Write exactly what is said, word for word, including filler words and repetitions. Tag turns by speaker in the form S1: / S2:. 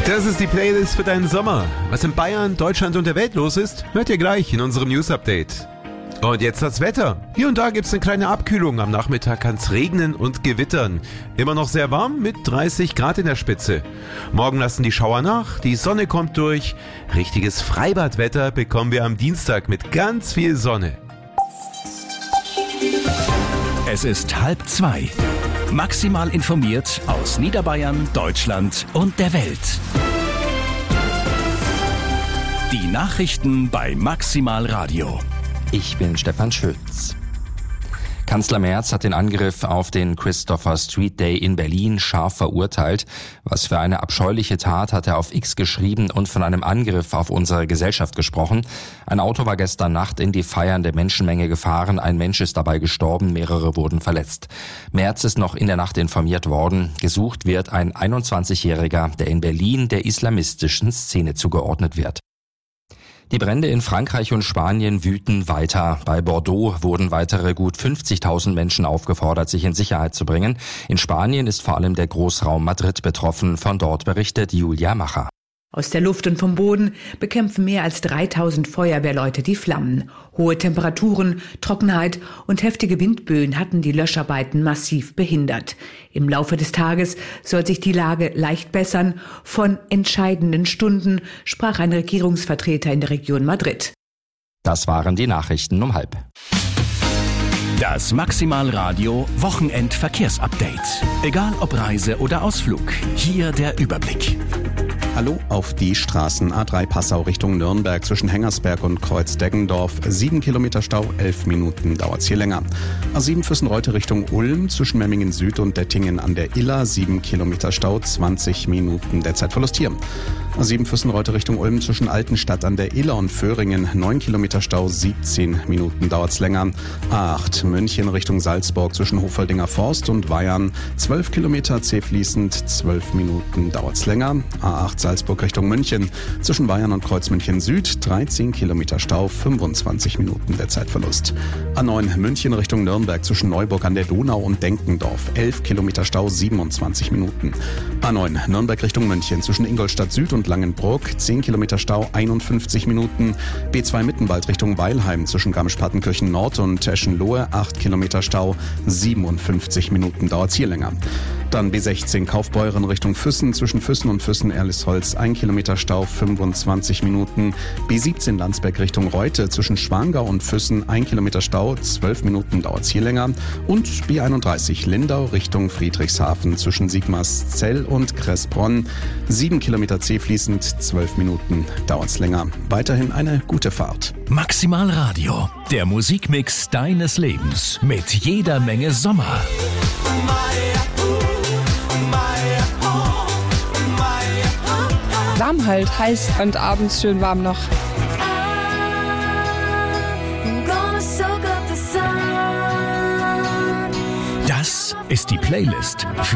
S1: Das ist die Playlist für deinen Sommer. Was in Bayern, Deutschland und der Welt los ist, hört ihr gleich in unserem News-Update. Und jetzt das Wetter. Hier und da gibt es eine kleine Abkühlung. Am Nachmittag kann es regnen und gewittern. Immer noch sehr warm mit dreißig Grad in der Spitze. Morgen lassen die Schauer nach, die Sonne kommt durch. Richtiges Freibadwetter bekommen wir am Dienstag mit ganz viel Sonne.
S2: Es ist halb zwei. Maximal informiert aus Niederbayern, Deutschland und der Welt. Die Nachrichten bei Maximal Radio.
S3: Ich bin Stefan Schütz. Kanzler Merz hat den Angriff auf den Christopher Street Day in Berlin scharf verurteilt. Was für eine abscheuliche Tat, hat er auf X geschrieben und von einem Angriff auf unsere Gesellschaft gesprochen. Ein Auto war gestern Nacht in die feiernde Menschenmenge gefahren. Ein Mensch ist dabei gestorben, mehrere wurden verletzt. Merz ist noch in der Nacht informiert worden. Gesucht wird ein einundzwanzigjähriger, der in Berlin der islamistischen Szene zugeordnet wird. Die Brände in Frankreich und Spanien wüten weiter. Bei Bordeaux wurden weitere gut fünfzigtausend Menschen aufgefordert, sich in Sicherheit zu bringen. In Spanien ist vor allem der Großraum Madrid betroffen. Von dort berichtet Julia Macher.
S4: Aus der Luft und vom Boden bekämpfen mehr als dreitausend Feuerwehrleute die Flammen. Hohe Temperaturen, Trockenheit und heftige Windböen hatten die Löscharbeiten massiv behindert. Im Laufe des Tages soll sich die Lage leicht bessern. Von entscheidenden Stunden sprach ein Regierungsvertreter in der Region Madrid.
S3: Das waren die Nachrichten um halb.
S2: Das Maximal Radio Wochenend-Verkehrsupdate. Egal ob Reise oder Ausflug, hier der Überblick.
S5: Hallo auf die Straßen A drei Passau Richtung Nürnberg zwischen Hengersberg und Kreuz-Deggendorf. Sieben Kilometer Stau, elf Minuten dauert's hier länger. A sieben Füssen-Reute Richtung Ulm zwischen Memmingen Süd und Dettingen an der Iller. Sieben Kilometer Stau, zwanzig Minuten der Zeitverlust hier. A sieben Füssen-Reute Richtung Ulm zwischen Altenstadt an der Iller und Föhringen. Neun Kilometer Stau, siebzehn Minuten dauert's länger. A acht München Richtung Salzburg zwischen Hofoldinger Forst und Weyern. zwölf Kilometer zäh fließend, zwölf Minuten dauert's länger. A acht Salzburg Richtung München zwischen Bayern und Kreuzmünchen Süd, dreizehn Kilometer Stau, fünfundzwanzig Minuten der Zeitverlust. A neun München Richtung Nürnberg zwischen Neuburg an der Donau und Denkendorf, elf Kilometer Stau, siebenundzwanzig Minuten. A neun Nürnberg Richtung München zwischen Ingolstadt Süd und Langenbruck, zehn Kilometer Stau, einundfünfzig Minuten. B zwei Mittenwald Richtung Weilheim zwischen Garmisch-Partenkirchen Nord und Eschenlohe, acht Kilometer Stau, siebenundfünfzig Minuten dauert's hier länger. Dann B sechzehn Kaufbeuren Richtung Füssen zwischen Füssen und Füssen-Erlisholz, ein Kilometer Stau, fünfundzwanzig Minuten. B siebzehn Landsberg Richtung Reute zwischen Schwangau und Füssen, ein Kilometer Stau, zwölf Minuten dauert's hier länger. Und B einunddreißig Lindau Richtung Friedrichshafen zwischen Sigmarszell und Kressbronn, sieben Kilometer zäh fließend, zwölf Minuten dauert's länger. Weiterhin eine gute Fahrt.
S2: Maximal Radio, der Musikmix deines Lebens mit jeder Menge Sommer.
S6: Warm halt, heiß und abends schön warm noch.
S2: Das ist die Playlist für